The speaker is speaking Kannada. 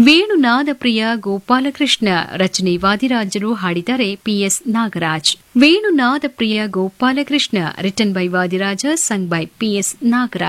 ವೇಣುನಾದ ಪ್ರಿಯ ಗೋಪಾಲಕೃಷ್ಣ ರಚನೆ ವಾದಿರಾಜರು ಹಾಡಿದ್ದಾರೆ PS Nagaraj. ವೇಣುನಾದ Priya Gopalakrishna written by Vadiraja sung by PS Nagaraj.